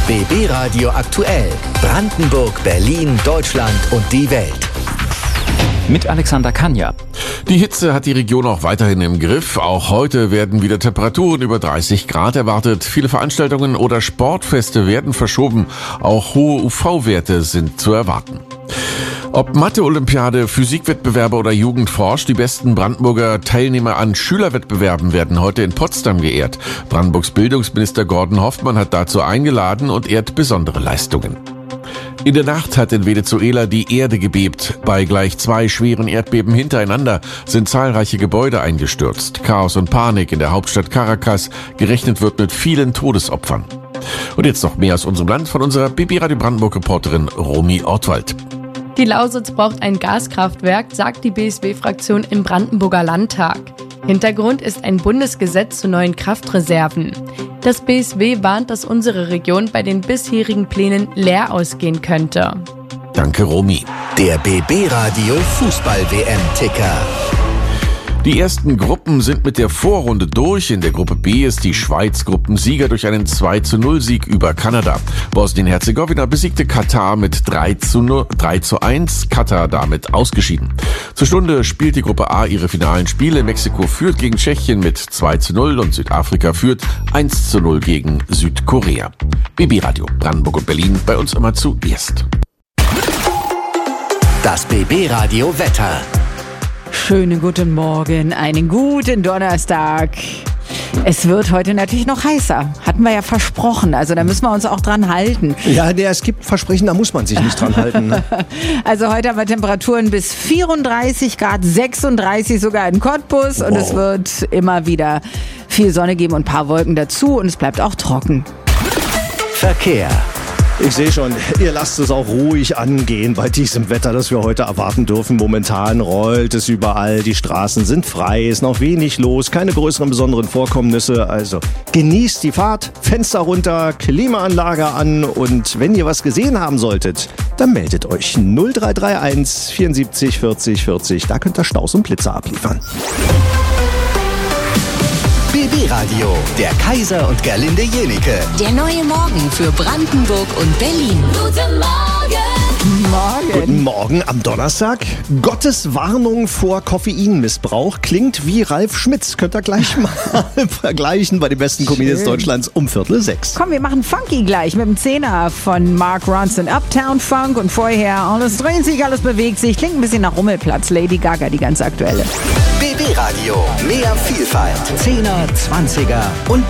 BB Radio aktuell. Brandenburg, Berlin, Deutschland und die Welt. Mit Alexander Kanja. Die Hitze hat die Region auch weiterhin im Griff. Auch heute werden wieder Temperaturen über 30 Grad erwartet. Viele Veranstaltungen oder Sportfeste werden verschoben. Auch hohe UV-Werte sind zu erwarten. Ob Mathe-Olympiade, Physikwettbewerbe oder Jugendforsch, die besten Brandenburger Teilnehmer an Schülerwettbewerben werden heute in Potsdam geehrt. Brandenburgs Bildungsminister Gordon Hoffmann hat dazu eingeladen und ehrt besondere Leistungen. In der Nacht hat in Venezuela die Erde gebebt. Bei gleich 2 schweren Erdbeben hintereinander sind zahlreiche Gebäude eingestürzt. Chaos und Panik in der Hauptstadt Caracas. Gerechnet wird mit vielen Todesopfern. Und jetzt noch mehr aus unserem Land von unserer BB Radio Brandenburg-Reporterin Romy Ortwald. Die Lausitz braucht ein Gaskraftwerk, sagt die BSW-Fraktion im Brandenburger Landtag. Hintergrund ist ein Bundesgesetz zu neuen Kraftreserven. Das BSW warnt, dass unsere Region bei den bisherigen Plänen leer ausgehen könnte. Danke, Romy. Der BB Radio Fußball-WM-Ticker. Die ersten Gruppen sind mit der Vorrunde durch. In der Gruppe B ist die Schweiz Gruppensieger durch einen 2:0-Sieg über Kanada. Bosnien-Herzegowina besiegte Katar mit 3:1. Katar damit ausgeschieden. Zur Stunde spielt die Gruppe A ihre finalen Spiele. Mexiko führt gegen Tschechien mit 2:0 und Südafrika führt 1:0 gegen Südkorea. BB Radio Brandenburg und Berlin, bei uns immer zuerst. Das BB Radio Wetter. Schönen guten Morgen, einen guten Donnerstag. Es wird heute natürlich noch heißer. Hatten wir ja versprochen, also da müssen wir uns auch dran halten. Ja, es gibt Versprechen, da muss man sich nicht dran halten. Also heute haben wir Temperaturen bis 34 Grad, 36 sogar in Cottbus. Und es wird immer wieder viel Sonne geben und ein paar Wolken dazu und es bleibt auch trocken. Verkehr. Ich sehe schon, ihr lasst es auch ruhig angehen bei diesem Wetter, das wir heute erwarten dürfen. Momentan rollt es überall, die Straßen sind frei, ist noch wenig los, keine größeren besonderen Vorkommnisse. Also genießt die Fahrt, Fenster runter, Klimaanlage an und wenn ihr was gesehen haben solltet, dann meldet euch 0331 74 40 40. Da könnt ihr Staus und Blitzer abliefern. BB Radio, der Kaiser und Gerlinde Jenike. Der neue Morgen für Brandenburg und Berlin. Guten Morgen! Guten Morgen am Donnerstag. Gottes Warnung vor Koffeinmissbrauch klingt wie Ralf Schmitz. Könnt ihr gleich mal vergleichen bei den besten Comedians Deutschlands um 5:45. Komm, wir machen Funky gleich mit dem 10er von Mark Ronson, Uptown Funk und vorher alles dreht sich, alles bewegt sich. Klingt ein bisschen nach Rummelplatz, Lady Gaga, die ganz aktuelle. BB Radio, mehr Vielfalt, 10er, 20er und